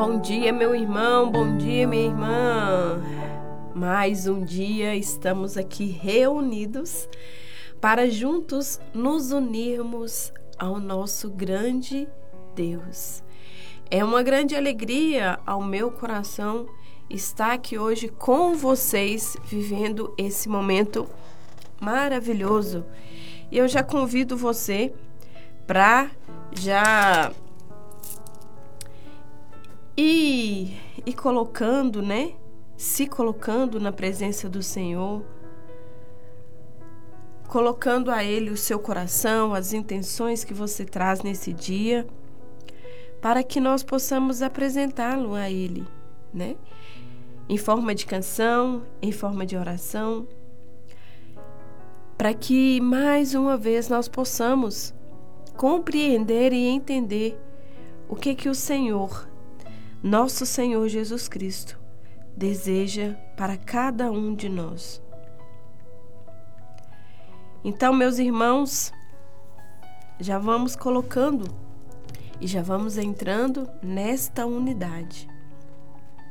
Bom dia, meu irmão, bom dia, minha irmã. Mais um dia estamos aqui reunidos para juntos nos unirmos ao nosso grande Deus. É uma grande alegria ao meu coração estar aqui hoje com vocês, vivendo esse momento maravilhoso. E eu já convido você para já ir colocando, né? Se colocando na presença do Senhor, colocando a Ele o seu coração, as intenções que você traz nesse dia, para que nós possamos apresentá-lo a Ele, né? Em forma de canção, em forma de oração, para que mais uma vez nós possamos compreender e entender o que o Senhor, nosso Senhor Jesus Cristo, deseja para cada um de nós. Então, meus irmãos, já vamos colocando e já vamos entrando nesta unidade.